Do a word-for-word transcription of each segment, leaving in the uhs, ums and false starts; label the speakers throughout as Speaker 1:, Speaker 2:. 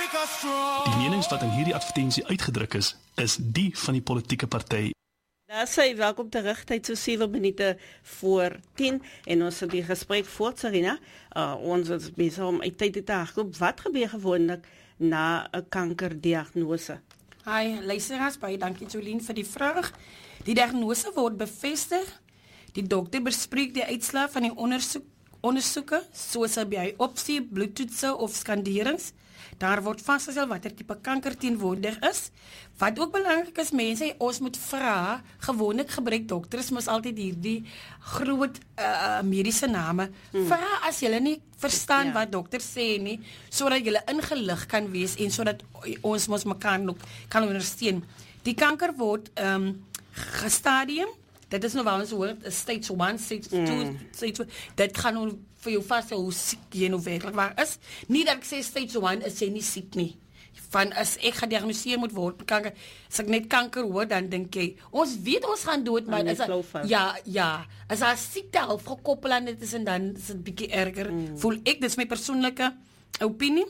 Speaker 1: Die menings wat in hierdie advertensie uitgedruk is, is die van die politieke party.
Speaker 2: Daar sê welkom terug, tyd so sewe minute voor tien en ons het die gesprek voort, Sarina. Uh, ons is besig om uit tyd te hardloop. Wat gebeur gewoonlik na 'n kankerdiagnose?
Speaker 3: Hi, luisteraars, baie dankie Jolien vir die vraag. Die diagnose word bevestig. Die dokter bespreek die uitslae van die ondersoek ondersoeke, soos by biopsie, bloedtoetse of skanderings. Daar word vasgestel watter tipe kanker teenwoordig is. Wat ook belangrik is, mense, ons moet vra, gewoonlik gebruik dokters mos altyd hierdie groot uh, mediese name. Hmm. Vra as julle nie verstaan ja. wat dokters sê nie, sodat julle ingelig kan wees en sodat ons mos mekaar nog kan ondersteun. Die kanker word um, gestadium. Dit is nou wel ons hoor, stage one, stage two, mm. stage two. Dit gaan nou vir jou vaststel hoe siek jy nou werklik waar is. Nie dat ek sê stage one is jy nie siek nie. Van as ek gediagnoseer moet word met kanker, as ek net kanker hoor, dan dink jy, ons weet ons gaan dood, maar is a, ja, ja, as daar siekte half gekoppel aan dit is en dan is het bietjie erger. Mm. Voel ek, dit is my persoonlike opinie.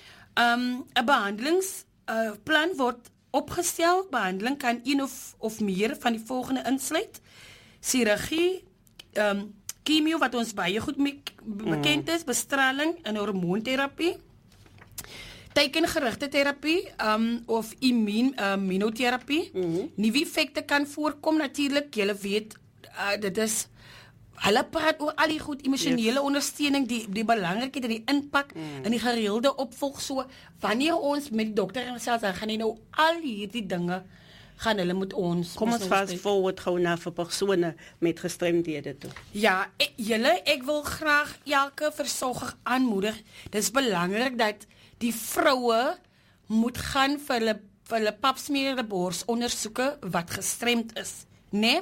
Speaker 3: Um, 'n behandelingsplan uh, word opgestel. Behandeling kan een of, of meer van die volgende insluit. Chirurgie, um, chemio wat ons baie goed me- bekend is, bestraling en hormoonterapie, teikengerigte terapie um, of immuun, uh, immunotherapie. Mm-hmm. Nuwe effekte kan voorkom natuurlik. Julle weet, uh, dit is hulle praat oor al die goed, emosionele yes. ondersteuning, die, die belangrikheid en die impak mm. en die gereelde opvolg. So, wanneer ons met die dokter en selfs, dan gaan hy nou al hierdie dinge, gaan hulle met ons.
Speaker 2: Kom ons fast forward gou na vir persone met gestremdhede toe.
Speaker 3: Ja, ek, julle, ek wil graag elke versorger aanmoedig. Dit is belangrik dat die vroue moet gaan vir hulle, vir hulle papsmeerde bors ondersoeke wat gestremd is. Nee?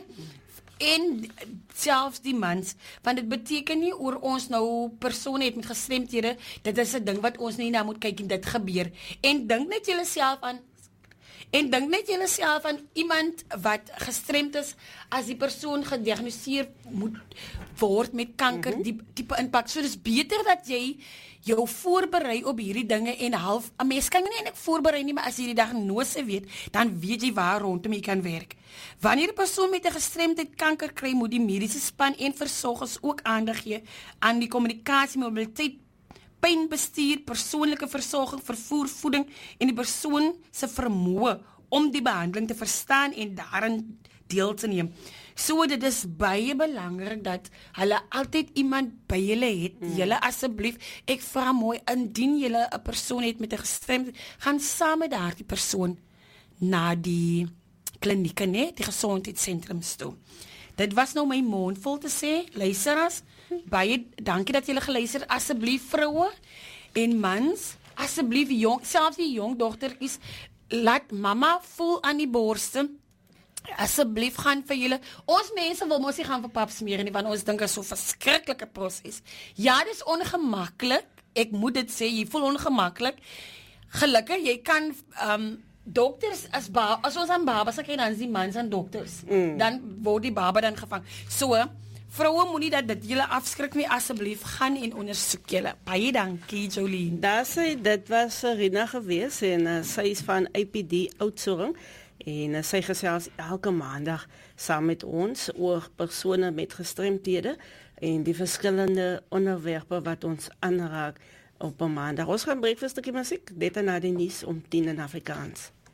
Speaker 3: En selfs die mans, want dit beteken nie oor ons nou persone het met gestremdhede, dit is 'n ding wat ons nie na moet kyk en dit gebeur. En dink net julle self aan en dink net julle self aan iemand wat gestremd is, as die persoon gediagnoseer moet word met kanker, mm-hmm. die tipe impak. So dis beter dat jy jou voorberei op hierdie dinge en half, 'n mens kan nie eintlik voorberei nie, maar as jy die diagnose weet, dan weet jy waar rondom jy kan werk. Wanneer 'n persoon met 'n gestremdheid kanker kry, moet die mediese span en versorgers ook aandag gee aan die kommunikasie, mobiliteit, pynbestuur, persoonlike versorging, vervoer, voeding en die persoon se vermoë om die behandeling te verstaan en daarin deel te neem. So dit is baie belangrik dat hulle altyd iemand by julle het. Mm. Julle asseblief, ek vra mooi, indien julle 'n persoon het met 'n gestremdheid, gaan saam met daardie persoon na die klinieke, nee, die gesondheidssentrums toe. Dit was nou my mondvol te sê, luisteraars, baie dankie dat julle geluister, asseblief vroue en mans, asseblief jong, selfs die jong dogtertjies, laat mama voel aan die borste, asseblief gaan vir julle, ons mense wil mos nie gaan vir pap smeer nie, want ons dink is so verskriklike proses. Ja, dit is ongemaklik, ek moet dit sê, jy voel ongemaklik, gelukkig, jy kan, um, dokters, as, ba- as ons aan babas kyk, dan is die mans aan dokters, mm. dan word die baba dan gevang. So, vroue moet nie dat dit julle afskrik nie, asseblief, gaan en ondersoek julle. Baie dankie, Jolien.
Speaker 2: Daar sê, dit was Rina gewees, en uh, sy is van A P D Oudtshoorn, en uh, sy gesels elke maandag saam met ons oor persone met gestremdhede, en die verskillende onderwerpe wat ons aanraak op 'n maandag. Ons gaan breek vir 'n stukkie musiek, dit na die nuus om tien in Afrikaans.